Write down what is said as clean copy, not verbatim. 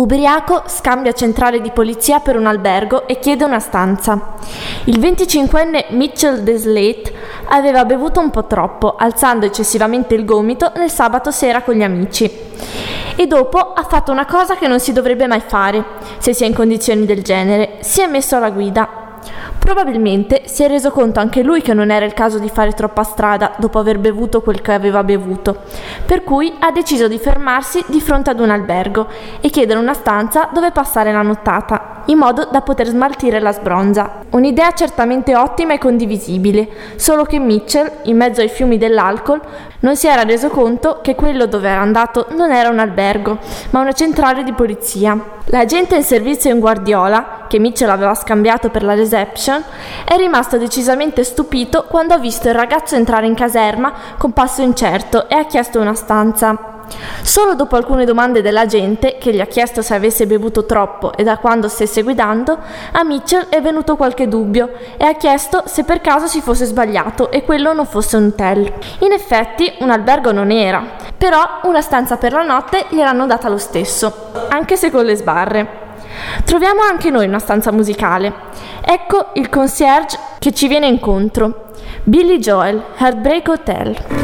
Ubriaco, scambia centrale di polizia per un albergo e chiede una stanza. Il 25enne Mitchell Deslate aveva bevuto un po' troppo, alzando eccessivamente il gomito nel sabato sera con gli amici. E dopo ha fatto una cosa che non si dovrebbe mai fare, se si è in condizioni del genere: si è messo alla guida. Probabilmente si è reso conto anche lui che non era il caso di fare troppa strada dopo aver bevuto quel che aveva bevuto, per cui ha deciso di fermarsi di fronte ad un albergo e chiedere una stanza dove passare la nottata, in modo da poter smaltire la sbronza. Un'idea certamente ottima e condivisibile, solo che Mitchell, in mezzo ai fiumi dell'alcol, non si era reso conto che quello dove era andato non era un albergo, ma una centrale di polizia. L'agente in servizio in Guardiola, che Mitchell aveva scambiato per la reception, è rimasto decisamente stupito quando ha visto il ragazzo entrare in caserma con passo incerto e ha chiesto una stanza. Solo dopo alcune domande dell'agente, che gli ha chiesto se avesse bevuto troppo e da quando stesse guidando, a Mitchell è venuto qualche dubbio e ha chiesto se per caso si fosse sbagliato e quello non fosse un hotel. In effetti un albergo non era, però una stanza per la notte gliel'hanno data lo stesso, anche se con le sbarre. Troviamo anche noi una stanza musicale. Ecco il concierge che ci viene incontro. Billy Joel, Heartbreak Hotel.